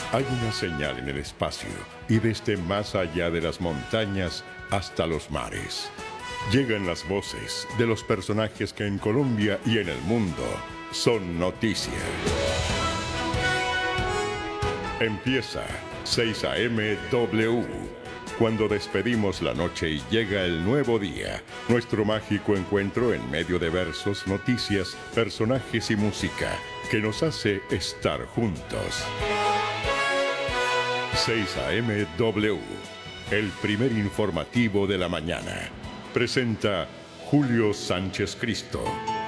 Hay una señal en el espacio y desde más allá de las montañas hasta los mares. Llegan las voces de los personajes que en Colombia y en el mundo son noticia. Empieza 6 AM W. Cuando despedimos la noche y llega el nuevo día, nuestro mágico encuentro en medio de versos, noticias, personajes y música que nos hace estar juntos. 6 AM W, el primer informativo de la mañana. Presenta Julio Sánchez Cristo.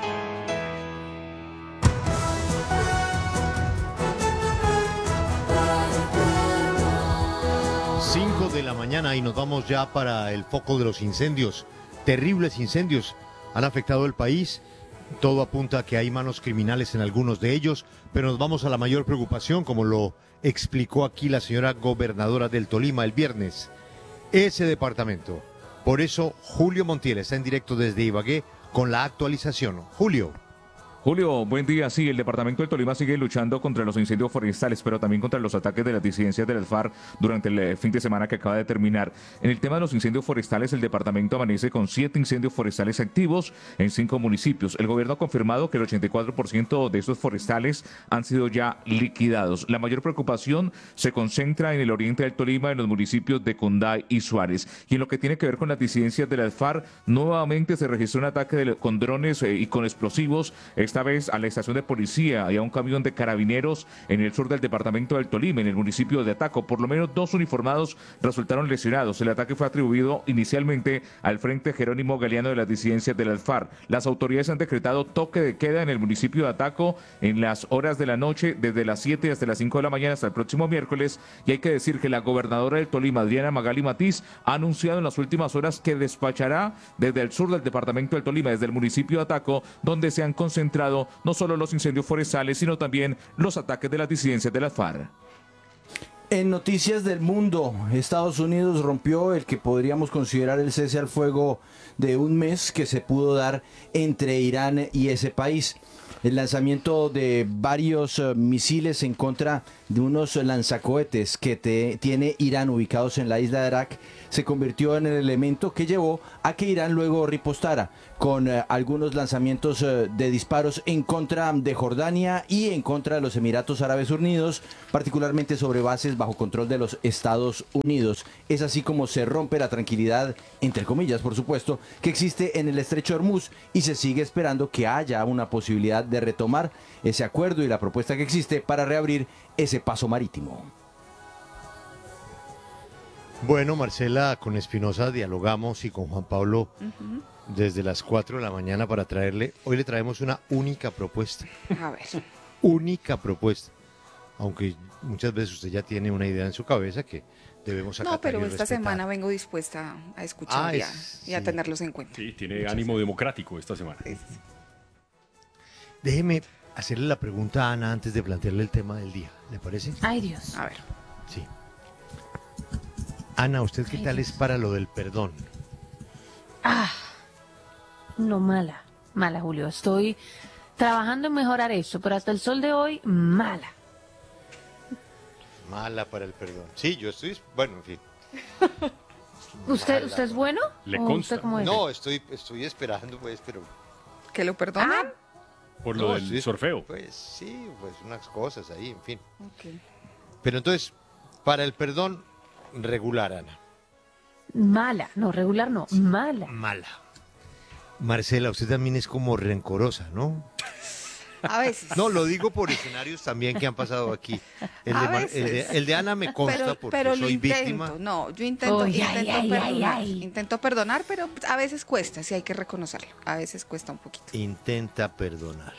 De la mañana y nos vamos ya para el foco de los incendios. Terribles incendios han afectado el país. Todo apunta a que hay manos criminales en algunos de ellos, pero nos vamos a la mayor preocupación, como lo explicó aquí la señora gobernadora del Tolima el viernes. Ese departamento. Por eso Julio Montiel está en directo desde Ibagué con la actualización. Julio, buen día. Sí, el departamento del Tolima sigue luchando contra los incendios forestales, pero también contra los ataques de las disidencias de las FARC durante el fin de semana que acaba de terminar. En el tema de los incendios forestales, el departamento amanece con 7 incendios forestales activos en 5 municipios. El gobierno ha confirmado que el 84% de estos forestales han sido ya liquidados. La mayor preocupación se concentra en el oriente del Tolima, en los municipios de Conday y Suárez. Y en lo que tiene que ver con las disidencias de las FARC, nuevamente se registró un ataque con drones y con explosivos, esta vez a la estación de policía y a un camión de carabineros en el sur del departamento del Tolima, en el municipio de Ataco. Por lo menos 2 uniformados resultaron lesionados. El ataque fue atribuido inicialmente al Frente Jerónimo Galeano de las disidencias de las FARC. Las autoridades han decretado toque de queda en el municipio de Ataco en las horas de la noche, desde las 7 hasta las 5 de la mañana hasta el próximo miércoles. Y hay que decir que la gobernadora del Tolima, Adriana Magali Matiz, ha anunciado en las últimas horas que despachará desde el sur del departamento del Tolima, desde el municipio de Ataco, donde se han concentrado no solo los incendios forestales, sino también los ataques de las disidencias de las FARC. En noticias del mundo, Estados Unidos rompió el que podríamos considerar el cese al fuego de un mes que se pudo dar entre Irán y ese país. El lanzamiento de varios misiles en contra de unos lanzacohetes que tiene Irán ubicados en la isla de Arak se convirtió en el elemento que llevó a que Irán luego ripostara con algunos lanzamientos de disparos en contra de Jordania y en contra de los Emiratos Árabes Unidos, particularmente sobre bases bajo control de los Estados Unidos. Es así como se rompe la tranquilidad, entre comillas, por supuesto, que existe en el estrecho de Hormuz, y se sigue esperando que haya una posibilidad de retomar ese acuerdo y la propuesta que existe para reabrir ese paso marítimo. bueno, Marcela, con Espinosa dialogamos y con Juan Pablo desde las 4 de la mañana para traerle, hoy le traemos una única propuesta. A ver. Única propuesta. Aunque muchas veces usted ya tiene una idea en su cabeza que debemos acatar. No, pero y esta respetar. semana vengo dispuesta a escuchar y a tenerlos en cuenta. Sí, tiene ánimo democrático esta semana. Sí. Déjeme hacerle la pregunta a Ana antes de plantearle el tema del día, ¿le parece? Ay, Dios. A ver. Sí. Ana, ¿usted qué tal es para lo del perdón? No, mala, Julio. Estoy trabajando en mejorar eso, pero hasta el sol de hoy, mala. Mala para el perdón. Sí, yo estoy, bueno, en fin. ¿Usted es bueno? Le ¿O consta. usted cómo es? No, estoy esperando, pues, pero... ¿Que lo perdonen? Por lo No, del sí, sorfeo. Pues sí, pues unas cosas ahí, en fin. Ok. Pero entonces, para el perdón, regular, Ana. Mala, no, regular no, mala. Mala. Marcela, usted también es como rencorosa, ¿no? A veces. No, lo digo por escenarios también que han pasado aquí. A veces. El de Ana me consta porque pero soy lo intento. víctima. No, yo intento, Ay, perdonar. ay. Intento perdonar, pero a veces cuesta, sí hay que reconocerlo. A veces cuesta un poquito. Intenta perdonar.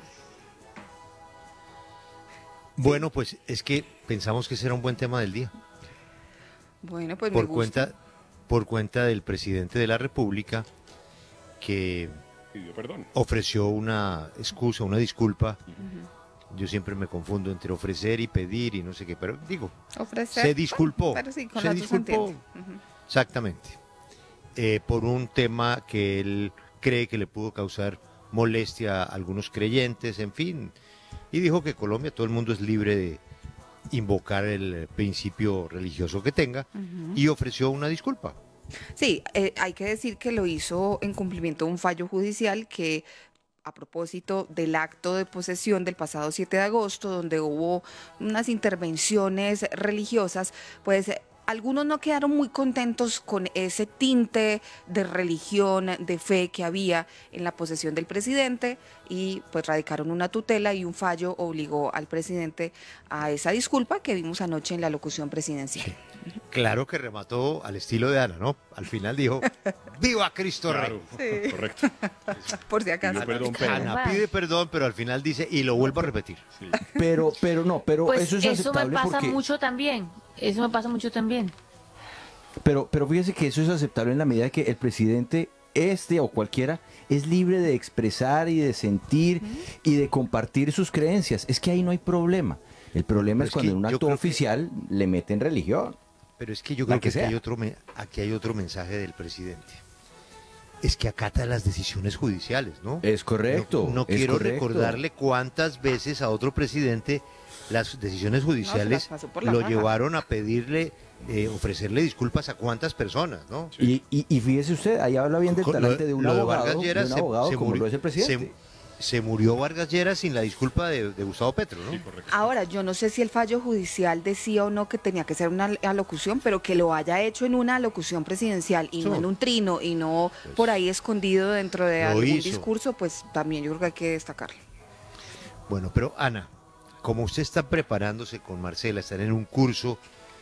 Bueno, pues es que pensamos que ese era un buen tema del día. Bueno, pues Por me gusta. por cuenta del presidente de la República, que Pidió perdón. ofreció una excusa, una disculpa. Yo siempre me confundo entre ofrecer y pedir y no sé qué, pero digo, Ofrecer, se disculpó. Pero sí, con se las dos se disculpó. entiende. Ujú. Exactamente. Por un tema que él cree que le pudo causar molestia a algunos creyentes, en fin. Y dijo que Colombia, todo el mundo es libre invocar el principio religioso que tenga y ofreció una disculpa. Sí, hay que decir que lo hizo en cumplimiento de un fallo judicial que, a propósito del acto de posesión del pasado 7 de agosto, donde hubo unas intervenciones religiosas, pues algunos no quedaron muy contentos con ese tinte de religión, de fe que había en la posesión del presidente y pues radicaron una tutela y un fallo obligó al presidente a esa disculpa que vimos anoche en la locución presidencial. Sí. Claro que remató al estilo de Ana, ¿no? Al final dijo, ¡viva Cristo Claro, Rey! correcto. Por si acaso. Pidió perdón, pero- Ana pide perdón, pero al final dice, y lo vuelvo a repetir. Sí. Pero Pues eso es me aceptable pasa porque... mucho también. Eso me pasa mucho también. Pero fíjese que eso es aceptable en la medida que el presidente, o cualquiera, es libre de expresar y de sentir y de compartir sus creencias. Es que ahí no hay problema. El problema Pero es es cuando que en un yo acto creo que- oficial le meten religión. Pero es que yo La creo que, que aquí sea. hay aquí hay otro mensaje del presidente. Es que acata las decisiones judiciales, ¿no? Es correcto. No es quiero correcto. recordarle cuántas veces a otro presidente las decisiones judiciales pasó por la lo faja. llevaron a pedirle, ofrecerle disculpas a cuántas personas, ¿no? Y fíjese usted, ahí habla bien del Con talante de un abogado, Vargas Lleras como murió- lo es el presidente. se murió Vargas Lleras sin la disculpa de Gustavo Petro, ¿no? Sí, correcto. Ahora, yo no sé si el fallo judicial decía o no que tenía que ser una alocución, pero que lo haya hecho en una alocución presidencial y no Sí. en un trino y no por ahí escondido dentro de Lo algún hizo. discurso, pues también yo creo que hay que destacarlo. Bueno, pero Ana, como usted está preparándose con Marcela, están en un curso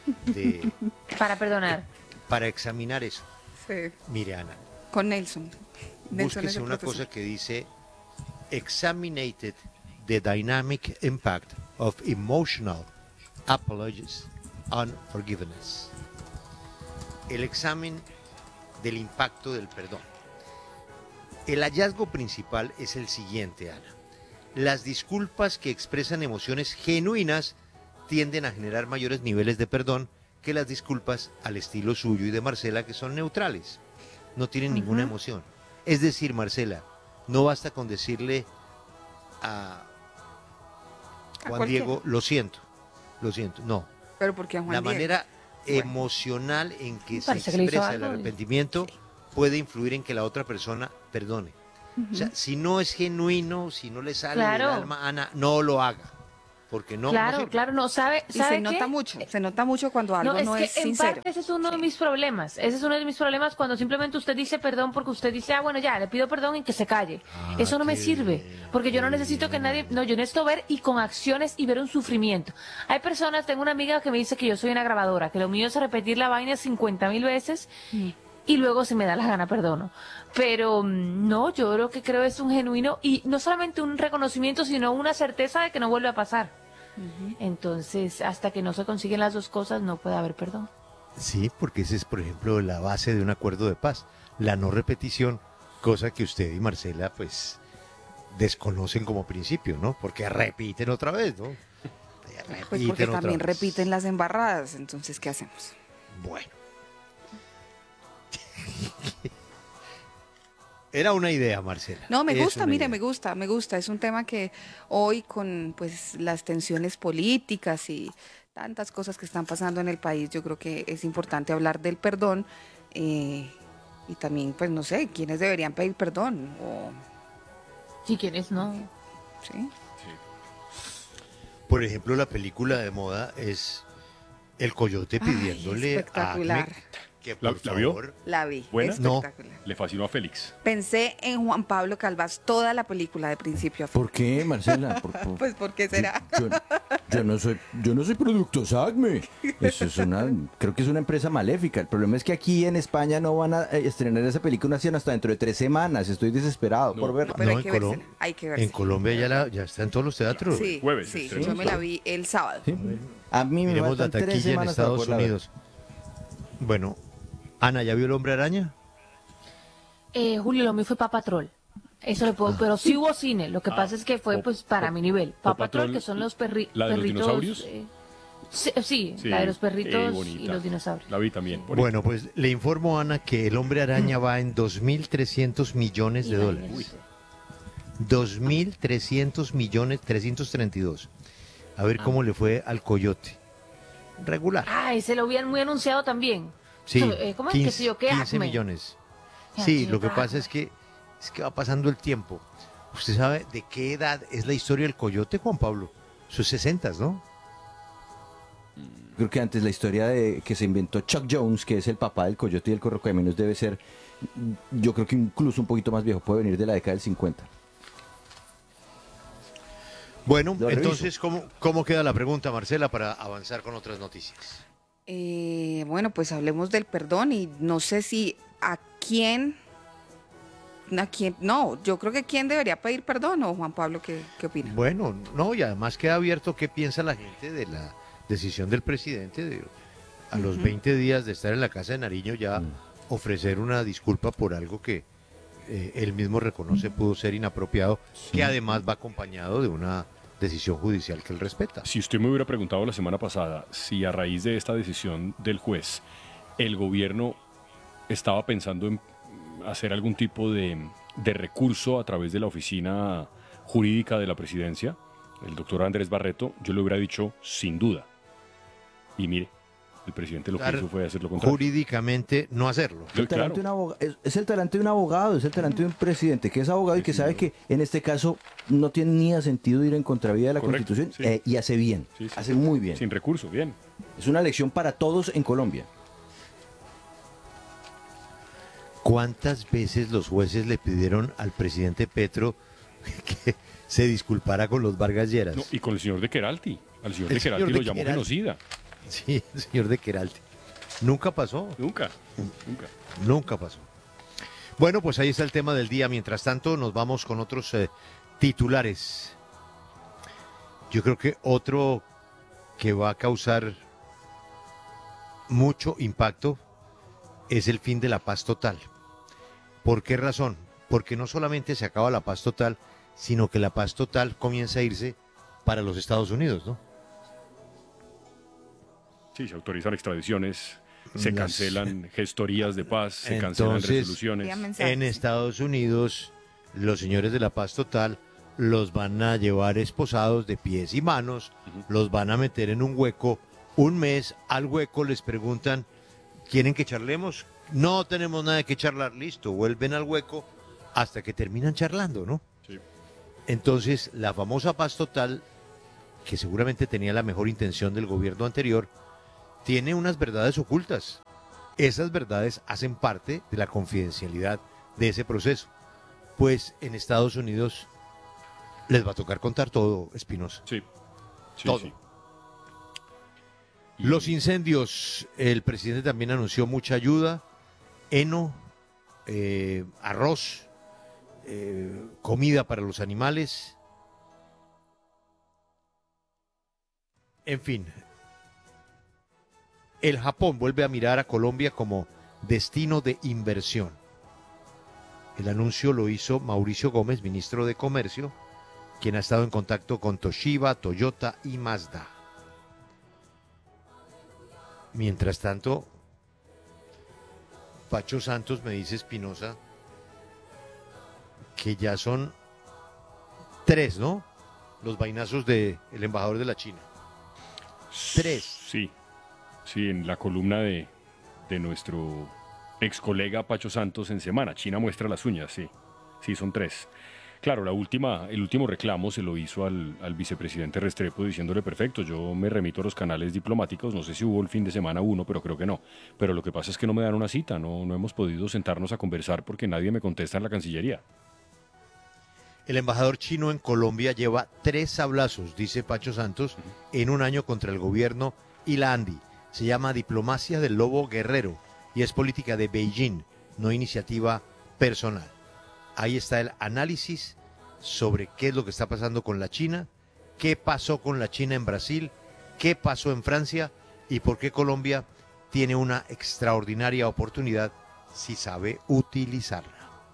Para perdonar. para examinar eso. Sí. Mire, Ana, Con Nelson. Nelson es búsquese el una profesor. cosa que dice Examinated the dynamic impact of emotional apologies on forgiveness. El examen del impacto del perdón. El hallazgo principal es el siguiente, Ana. Las disculpas que expresan emociones genuinas tienden a generar mayores niveles de perdón que las disculpas al estilo suyo y de Marcela, que son neutrales. No tienen ninguna emoción. Es decir, Marcela, no basta con decirle a Juan cualquiera. Diego, lo siento. No, Pero porque a Juan la Diego. manera Bueno. emocional en que se Parece que le hizo expresa el algo. arrepentimiento puede influir en que la otra persona perdone. O sea, si no es genuino, si no le sale Claro. del alma, Ana, no lo haga. Porque no. no claro, sirve. claro, no, ¿sabe Y sabe se nota qué? mucho, se nota mucho cuando algo no es que en sincero. parte ese es uno de mis problemas. Ese es uno de mis problemas cuando simplemente usted dice perdón porque usted dice, bueno, ya, le pido perdón y que se calle. Eso no me qué sirve, bien, porque yo no qué necesito que bien. nadie, no, yo necesito ver y con acciones y ver un sufrimiento. Hay personas, tengo una amiga que me dice que yo soy una grabadora, que lo mío es repetir la vaina 50.000 veces y luego si me da la gana perdono. Pero no, yo lo que creo es un genuino y no solamente un reconocimiento, sino una certeza de que no vuelve a pasar. Entonces, hasta que no se consiguen las dos cosas, no puede haber perdón. Sí, porque esa es, por ejemplo, la base de un acuerdo de paz. La no repetición, cosa que usted y Marcela, pues, desconocen como principio, ¿no? Porque repiten otra vez, ¿no? Pues porque otra también vez. repiten las embarradas, entonces, ¿qué hacemos? Bueno. Era una idea, Marcela. No, me Es gusta, una mire, idea. me gusta. Es un tema que hoy con pues las tensiones políticas y tantas cosas que están pasando en el país, yo creo que es importante hablar del perdón y también, pues no sé, quiénes deberían pedir perdón o Si quieres, no. sí. Por ejemplo, la película de moda es El Coyote Ay, pidiéndole a espectacular. Acme que ¿La- por la vio? favor... La vi, ¿Buena? No. espectacular. Le fascinó a Félix. Pensé en Juan Pablo Calvás toda la película de principio a fin. ¿Por qué, Marcela? Pues, ¿por qué será? Yo no soy producto SACME. Eso es creo que es una empresa maléfica. El problema es que aquí en España no van a estrenar esa película hasta dentro de 3 semanas. Estoy desesperado por verla. Pero No, hay que en Colom- vérsela, hay que En vérsela. Colombia ya está en todos los teatros. Sí, Jueves, sí, estreno. yo me la vi el sábado. Sí. A mí me Miremos la faltan 3 taquilla en semanas para Estados poderla ver. Unidos. Bueno, Ana, ¿ya vio El Hombre Araña? Julio, lo mío fue Paw Patrol. Eso le puedo, pero sí hubo cine. Lo que pasa es que fue O- pues para o- mi nivel. Paw Patrol, Patrol, que son los perritos. ¿la de los dinosaurios? Sí, la de los perritos y bonita. los dinosaurios. La vi también. bonita. Bueno, pues le informo, Ana, que El Hombre Araña va en 2.300 millones de dólares. Imagínense. 2.300 millones, 332. a ver cómo le fue al Coyote. Regular. Ay, se lo habían muy anunciado también. Sí, ¿Cómo es que se yo? ¿Qué 15 Acme? millones. Ya, Sí, qué lo que trabajo. pasa es que va pasando el tiempo. ¿Usted sabe de qué edad es la historia del Coyote, Juan Pablo? Sus 60, ¿no? Creo que antes la historia de que se inventó Chuck Jones, que es el papá del Coyote y el Correcaminos, debe ser, yo creo que incluso un poquito más viejo, puede venir de la década del 50. Bueno, Lo reviso. entonces, ¿cómo queda la pregunta, Marcela, para avanzar con otras noticias? Bueno, pues hablemos del perdón y no sé si a quién, no, yo creo que quién debería pedir perdón o Juan Pablo, ¿qué opina? Bueno, no, y además queda abierto qué piensa la gente de la decisión del presidente de, a los 20 días de estar en la casa de Nariño ya ofrecer una disculpa por algo que él mismo reconoce pudo ser inapropiado, que además va acompañado de una decisión judicial que él respeta. Si usted me hubiera preguntado la semana pasada si a raíz de esta decisión del juez el gobierno estaba pensando en hacer algún tipo de recurso a través de la oficina jurídica de la presidencia, el doctor Andrés Barreto, yo le hubiera dicho sin duda. Y mire, el presidente lo que hizo fue hacer lo contrario. Jurídicamente no hacerlo. El talante de un abogado, es el talante de un abogado, es el talante de un presidente que es abogado y que sabe que en este caso no tiene ni sentido ir en contravía de la Correcto, Constitución, sí. y hace bien, Sí, sí. hace muy bien. Sin recurso, bien. Es una lección para todos en Colombia. ¿Cuántas veces los jueces le pidieron al presidente Petro que se disculpara con los Vargas Lleras? No, y con el señor de Queralti. Al señor El de Queralti señor lo de llamó Queralti. genocida. Sí, el señor de Queralti. Nunca pasó, Nunca, nunca. nunca pasó. Bueno, pues ahí está el tema del día. Mientras tanto, nos vamos con otros titulares. Yo creo que otro que va a causar mucho impacto es el fin de la paz total. ¿Por qué razón? Porque no solamente se acaba la paz total, sino que la paz total comienza a irse para los Estados Unidos, ¿no? Sí, se autorizan extradiciones, se Las- cancelan gestorías de paz, se cancelan Entonces, resoluciones. Envía mensajes. En Estados Unidos, los señores de la paz total los van a llevar esposados de pies y manos, los van a meter en un hueco un mes, al hueco les preguntan, ¿quieren que charlemos? No tenemos nada que charlar, listo, vuelven al hueco hasta que terminan charlando, ¿no? Sí. Entonces, la famosa paz total, que seguramente tenía la mejor intención del gobierno anterior, tiene unas verdades ocultas. Esas verdades hacen parte de la confidencialidad de ese proceso. Pues en Estados Unidos les va a tocar contar todo, Espinosa. Sí, sí, Todo. sí. Los incendios, el presidente también anunció mucha ayuda, heno, arroz, comida para los animales. En fin, el Japón vuelve a mirar a Colombia como destino de inversión. El anuncio lo hizo Mauricio Gómez, ministro de Comercio, quien ha estado en contacto con Toshiba, Toyota y Mazda. Mientras tanto, Pacho Santos me dice Espinosa que ya son 3, ¿no? Los vainazos del embajador de la China. 3. Sí, sí, en la columna de nuestro ex colega Pacho Santos en Semana. China muestra las uñas, sí. Sí, son 3. Claro, el último reclamo se lo hizo al vicepresidente Restrepo diciéndole, perfecto, yo me remito a los canales diplomáticos, no sé si hubo el fin de semana uno, pero creo que no. Pero lo que pasa es que no me dan una cita, no hemos podido sentarnos a conversar porque nadie me contesta en la Cancillería. El embajador chino en Colombia lleva 3 sablazos, dice Pacho Santos, en un año contra el gobierno y la ANDI. Se llama diplomacia del lobo guerrero y es política de Beijing, no iniciativa personal. Ahí está el análisis sobre qué es lo que está pasando con la China, qué pasó con la China en Brasil, qué pasó en Francia y por qué Colombia tiene una extraordinaria oportunidad si sabe utilizarla.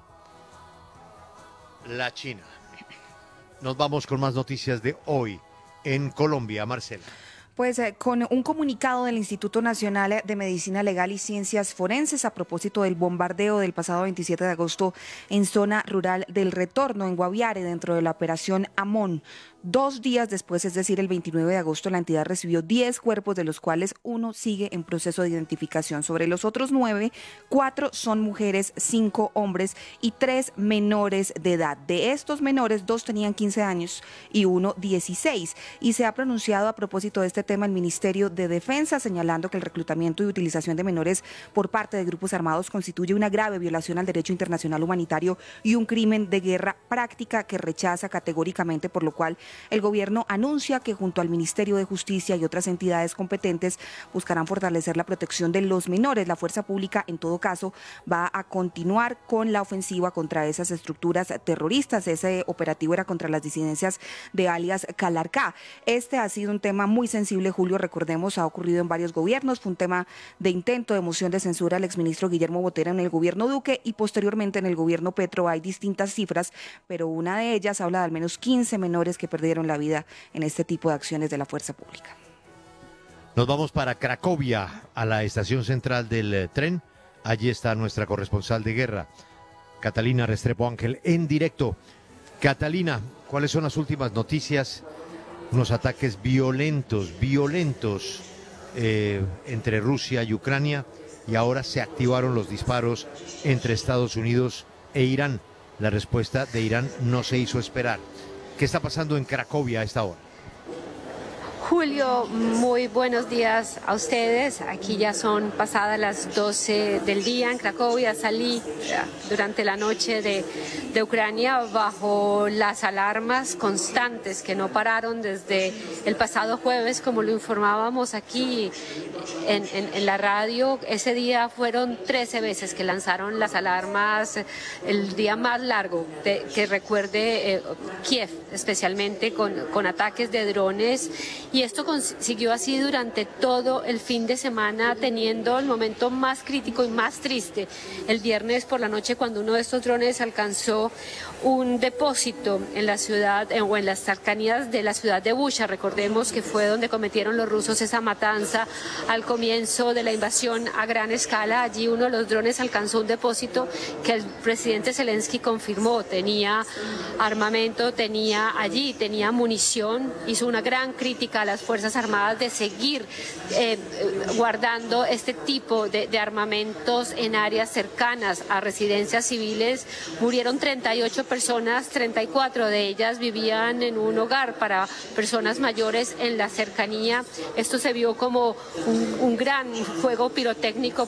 La China. Nos vamos con más noticias de hoy en Colombia, Marcela. Pues con un comunicado del Instituto Nacional de Medicina Legal y Ciencias Forenses a propósito del bombardeo del pasado 27 de agosto en zona rural del Retorno, en Guaviare, dentro de la operación Amón, 2 días después, es decir, el 29 de agosto, la entidad recibió 10 cuerpos, de los cuales 1 sigue en proceso de identificación. Sobre los otros 9, 4 son mujeres, 5 hombres y 3 menores de edad. De estos menores, 2 tenían 15 años y 1 16. Y se ha pronunciado a propósito de este tema el Ministerio de Defensa, señalando que el reclutamiento y utilización de menores por parte de grupos armados constituye una grave violación al derecho internacional humanitario y un crimen de guerra, práctica que rechaza categóricamente, por lo cual el gobierno anuncia que junto al Ministerio de Justicia y otras entidades competentes buscarán fortalecer la protección de los menores. La fuerza pública, en todo caso, va a continuar con la ofensiva contra esas estructuras terroristas. Ese operativo era contra las disidencias de alias Calarcá. Este ha sido un tema muy sensible, Julio, recordemos, ha ocurrido en varios gobiernos. Fue un tema de intento de moción de censura al exministro Guillermo Botero en el gobierno Duque y posteriormente en el gobierno Petro. Hay distintas cifras, pero una de ellas habla de al menos 15 menores que perdieron la vida en este tipo de acciones de la fuerza pública. Nos vamos para Cracovia, a la estación central del tren. Allí está nuestra corresponsal de guerra, Catalina Restrepo Ángel, en directo. Catalina, ¿cuáles son las últimas noticias? Unos ataques violentos entre Rusia y Ucrania, y ahora se activaron los disparos entre Estados Unidos e Irán. La respuesta de Irán no se hizo esperar. ¿Qué está pasando en Cracovia a esta hora? Julio, muy buenos días a ustedes. Aquí ya son pasadas las 12 del día en Cracovia. Salí durante la noche de Ucrania bajo las alarmas constantes que no pararon desde el pasado jueves, como lo informábamos aquí en la radio. Ese día fueron 13 veces que lanzaron las alarmas, el día más largo que recuerde Kiev, especialmente con ataques de drones. Y esto siguió así durante todo el fin de semana, teniendo el momento más crítico y más triste el viernes por la noche, cuando uno de estos drones alcanzó un depósito en la ciudad o en las cercanías de la ciudad de Bucha. Recordemos que fue donde cometieron los rusos esa matanza al comienzo de la invasión a gran escala. Allí uno de los drones alcanzó un depósito que el presidente Zelensky confirmó. Tenía armamento, tenía munición. Hizo una gran crítica a las Fuerzas Armadas de seguir guardando este tipo de armamentos en áreas cercanas a residencias civiles. Murieron 38 personas, 34 de ellas vivían en un hogar para personas mayores en la cercanía. Esto se vio como un gran fuego pirotécnico